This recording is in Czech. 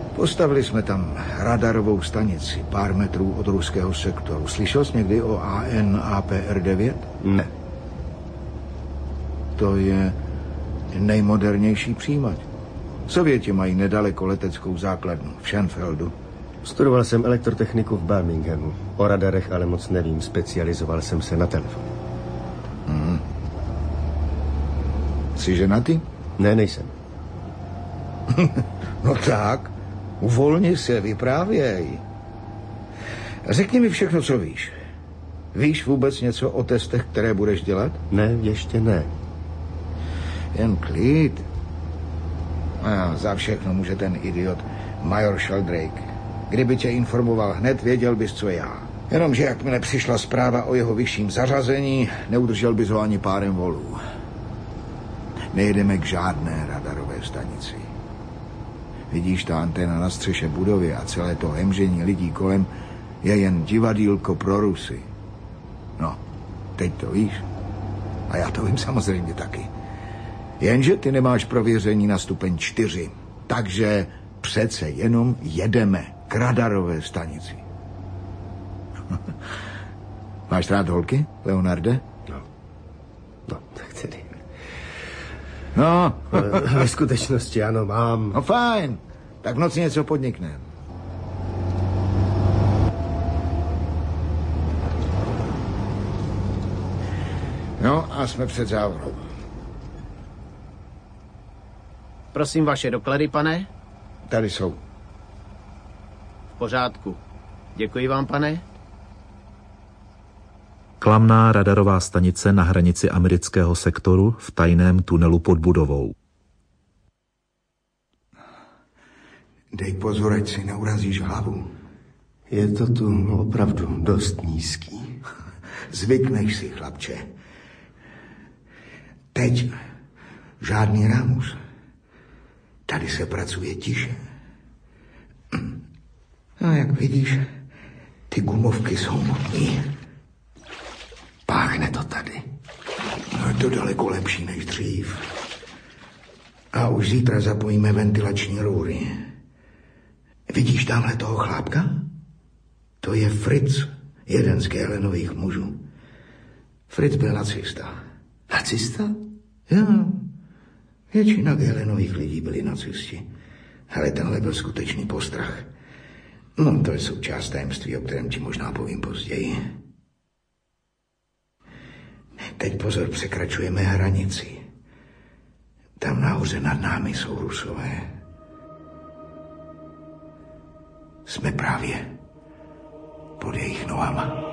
Postavili jsme tam radarovou stanici pár metrů od ruského sektoru. Slyšel jsi někdy o AN/APR-9? Ne. To je nejmodernější přijímač. Sověti mají nedaleko leteckou základnu v Schenfeldu. Studoval jsem elektrotechniku v Birminghamu. O radarech ale moc nevím. Specializoval jsem se na telefon. Jsi ženatý? Ne, nejsem. No tak, uvolni se, vyprávěj. Řekni mi všechno, co víš. Víš vůbec něco o testech, které budeš dělat? Ne, ještě ne. Jen klid. A za všechno může ten idiot major Sheldrake. Kdyby tě informoval hned, věděl bys, co já. Jenomže jakmile přišla zpráva o jeho vyšším zařazení, neudržel bys ho ani párem volů. Nejedeme k žádné radarové stanici. Vidíš, ta anténa na střeše budovy a celé to hemžení lidí kolem je jen divadýlko pro Rusy. No, teď to víš. A já to vím samozřejmě taky. Jenže ty nemáš prověření na stupeň 4. Takže přece jenom jedeme k radarové stanici. Máš rád holky, Leonarde? No, tak tedy. No. Ve skutečnosti ano, mám. No fajn, tak v noci něco podnikneme. No a jsme před závorou. Prosím vaše doklady, pane? Tady jsou. V pořádku. Děkuji vám, pane. Klamná radarová stanice na hranici amerického sektoru v tajném tunelu pod budovou. Dej pozor, ať si neurazíš hlavu. Je to tu opravdu dost nízký. Zvykneš si, chlapče. Teď žádný rámus. Tady se pracuje tiše. A jak vidíš, ty gumovky jsou mutný. Páchne to tady. No, je to daleko lepší než dřív. A už zítra zapojíme ventilační růry. Vidíš tamhle toho chlápka? To je Fritz, jeden z Gehlenových mužů. Fritz byl nacista. Nacista? Jo. Většina Gehlenových lidí byli nacisti. Ale tenhle byl skutečný postrach. No, to je součást tajemství, o kterém ti možná povím později. Teď pozor, překračujeme hranici. Tam nahoře nad námi jsou Rusové. Jsme právě pod jejich nohama.